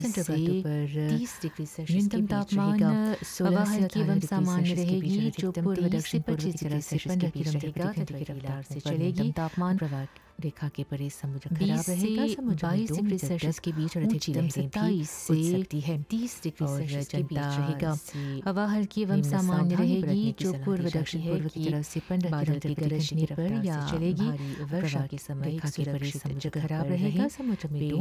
से जगहों पर 30 डिग्री सेल्सियस के न्यूनतम बीच तापमान रहेगा। 16 हवा से हल्की 18 एवं डिग्री सामान्य सेल्सियस के बीच रहेगी, जो अधिकतम पूर्व 30 दक्षिण से पूर्व 25 की डिग्री तरफ से सेल्सियस 15 के बीच किलोमीटर रहेगा। प्रति घंटे की रफ्तार से न्यूनतम चलेगी। तापमान प्रवाह रेखा के परे समुद्र 20 खराब से रहेगा। समुद्र में 22 2 डिग्री मीटर सेल्सियस तक के बीच और ऊंची अधिकतम लहरें भी 27 उठ से सकती है। 30 डिग्री और सेल्सियस के बीच जनता रहेगा। से हवा हल्की एवं हिमन सामान्य सावधानी रहेगी, बरतने की जो सलाह पूर्व दी जाती दक्षिण है पूर्व की कि तरफ से 15 बादल किलोमीटर की प्रति गरजने घंटे की पर रफ्तार या से चलेगी। भारी वर्षा प्रवाह के समय रेखा के परे सुरक्षित समुद्र जगह खराब पर रहेगा। रहें। समुद्र में पेड़